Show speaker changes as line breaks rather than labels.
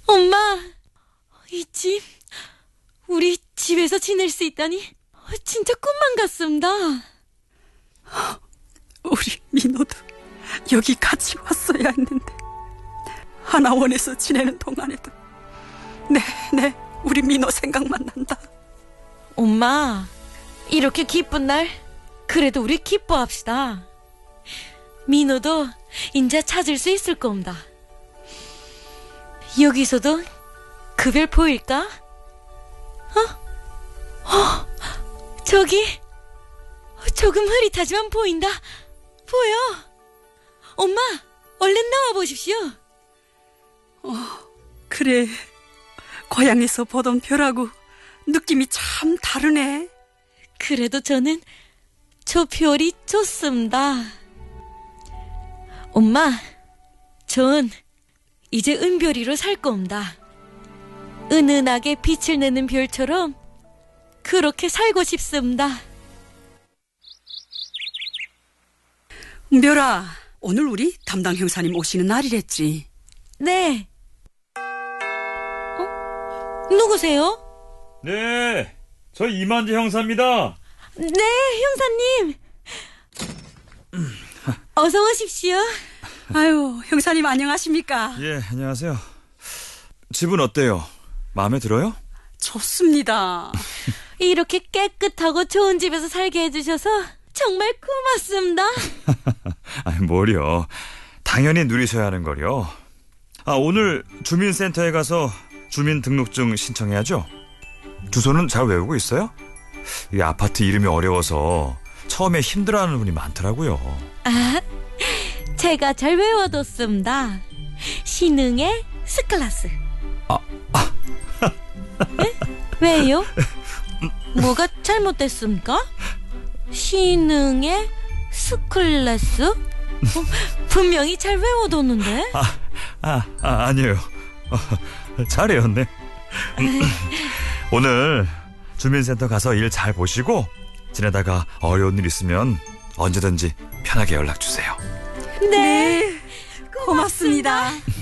엄마, 이 집, 우리 집에서 지낼 수 있다니 진짜 꿈만 같습니다.
우리 민호도 여기 같이 왔어야 했는데 하나원에서 지내는 동안에도 우리 민호 생각만 난다.
엄마, 이렇게 기쁜 날 그래도 우리 기뻐합시다. 민호도 인자 찾을 수 있을 겁니다. 여기서도 그 별 보일까? 저기 조금 흐릿하지만 보인다. 보여. 엄마, 얼른 나와 보십시오.
그래, 고향에서 보던 별하고 느낌이 참 다르네.
그래도 저는 저 별이 좋습니다. 엄마, 전 이제 은별이로 살 겁니다. 은은하게 빛을 내는 별처럼 그렇게 살고 싶습니다.
은별아, 오늘 우리 담당 형사님 오시는 날이랬지?
네. 누구세요?
네, 저 이만재 형사입니다.
네, 형사님. 어서 오십시오.
아유, 형사님 안녕하십니까?
예, 안녕하세요. 집은 어때요? 마음에 들어요?
좋습니다.
이렇게 깨끗하고 좋은 집에서 살게 해주셔서 정말 고맙습니다.
아니, 뭘요. 당연히 누리셔야 하는 거요. 오늘 주민센터에 가서 주민등록증 신청해야죠? 주소는 잘 외우고 있어요? 이 아파트 이름이 어려워서 처음에 힘들어하는 분이 많더라고요.
제가 잘 외워뒀습니다. 신흥의 스클라스. 네? 왜요? 뭐가 잘못됐습니까? 신흥의 스클래스? 분명히 잘 외워뒀는데.
아니에요. 잘 외웠네. 오늘 주민센터 가서 일 잘 보시고 지내다가 어려운 일 있으면 언제든지 편하게 연락 주세요.
네,
고맙습니다.